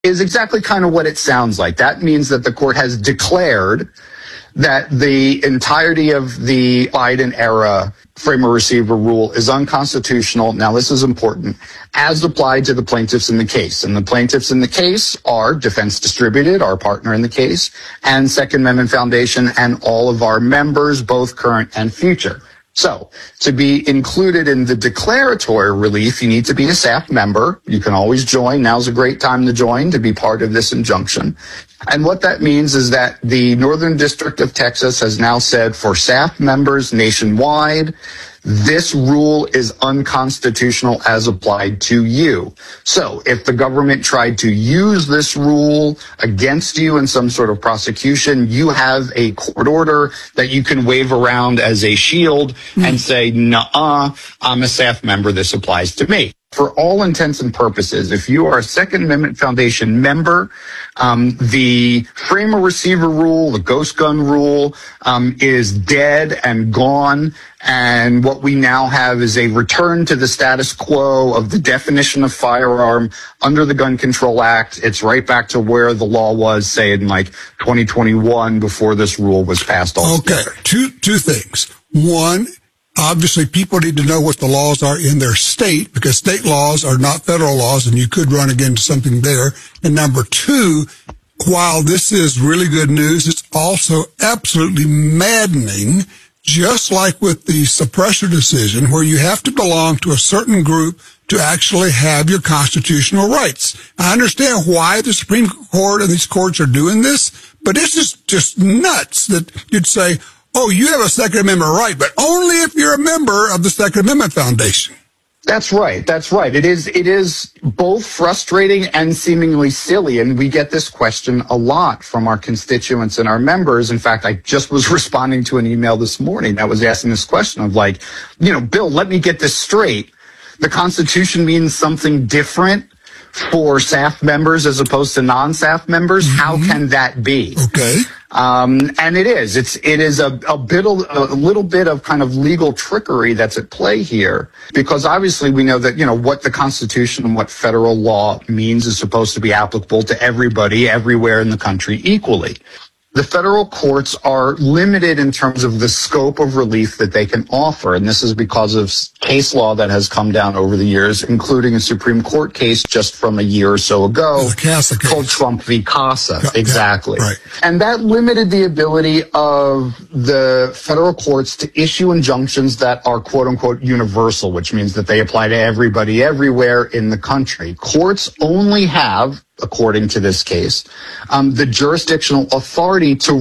is exactly kind of what it sounds like. That means that the court has declared that the entirety of the Biden era framer-receiver rule is unconstitutional. Now, this is important, as applied to the plaintiffs in the case. And the plaintiffs in the case are Defense Distributed, our partner in the case, and Second Amendment Foundation, and all of our members, both current and future. So, to be included in the declaratory relief, you need to be a SAF member. You can always join. Now's a great time to join, to be part of this injunction. And what that means is that the Northern District of Texas has now said for SAF members nationwide, this rule is unconstitutional as applied to you. So if the government tried to use this rule against you in some sort of prosecution, you have a court order that you can wave around as a shield and say, nuh-uh, I'm a SAF member, this applies to me. For all intents and purposes, if you are a Second Amendment Foundation member, the framer-receiver rule, the ghost gun rule, is dead and gone. And what we now have is a return to the status quo of the definition of firearm under the Gun Control Act. It's right back to where the law was, say, in like 2021 before this rule was passed altogether. Okay, two things. One, obviously, people need to know what the laws are in their state, because state laws are not federal laws, and you could run against something there. And number two, while this is really good news, it's also absolutely maddening, just like with the suppressor decision, where you have to belong to a certain group to actually have your constitutional rights. I understand why the Supreme Court and these courts are doing this, but this is just nuts that you'd say, oh, you have a Second Amendment right, but only if you're a member of the Second Amendment Foundation. That's right. That's right. It is both frustrating and seemingly silly. And we get this question a lot from our constituents and our members. In fact, I just was responding to an email this morning that was asking this question of like, Bill, let me get this straight. The Constitution means something different for SAF members as opposed to non-SAF members. Mm-hmm. How can that be? Okay. And it is. It is a little bit of kind of legal trickery that's at play here, because obviously we know that, what the Constitution and what federal law means is supposed to be applicable to everybody, everywhere in the country equally. The federal courts are limited in terms of the scope of relief that they can offer, and this is because of case law that has come down over the years, including a Supreme Court case just from a year or so ago called Trump v. Casa. Exactly. Right. And that limited the ability of the federal courts to issue injunctions that are quote-unquote universal, which means that they apply to everybody everywhere in the country. Courts only have, according to this case, the jurisdictional authority to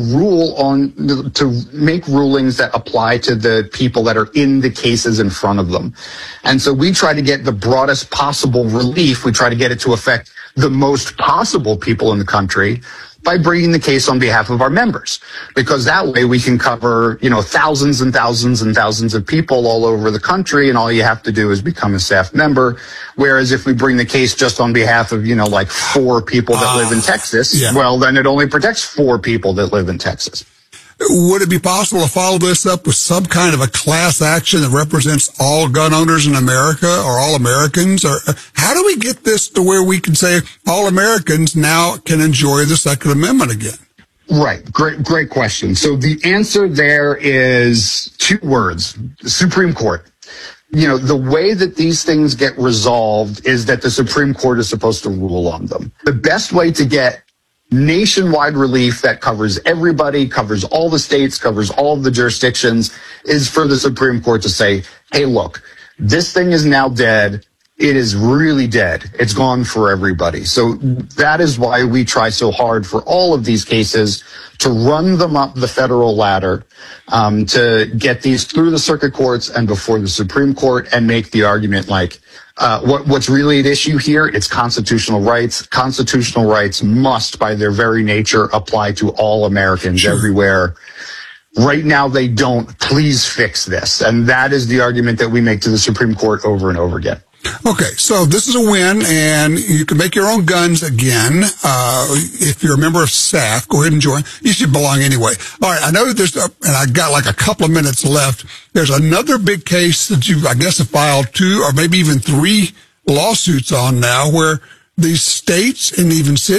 to make rulings that apply to the people that are in the cases in front of them. And so we try to get the broadest possible relief. We try to get it to affect the most possible people in the country by bringing the case on behalf of our members, because that way we can cover, thousands and thousands and thousands of people all over the country, and all you have to do is become a SAF member. Whereas if we bring the case just on behalf of, like 4 people that live in Texas, well, then it only protects 4 people that live in Texas. Would it be possible to follow this up with some kind of a class action that represents all gun owners in America or all Americans? Or how do we get this to where we can say all Americans now can enjoy the Second Amendment again? Right. Great question. So the answer there is 2 words: the Supreme Court. The way that these things get resolved is that the Supreme Court is supposed to rule on them. The best way to get nationwide relief that covers everybody, covers all the states, covers all of the jurisdictions, is for the Supreme Court to say, hey, look, this thing is now dead. It is really dead. It's gone for everybody. So that is why we try so hard for all of these cases to run them up the federal ladder, to get these through the circuit courts and before the Supreme Court, and make the argument like, what's really at issue here? It's constitutional rights. Constitutional rights must, by their very nature, apply to all Americans everywhere. Right now, they don't. Please fix this. And that is the argument that we make to the Supreme Court over and over again. Okay, so this is a win, and you can make your own guns again. If you're a member of SAF, go ahead and join. You should belong anyway. All right, I know that there's, and I got like a couple of minutes left. There's another big case that you, I guess, have filed 2 or maybe even 3 lawsuits on now, where these states and even cities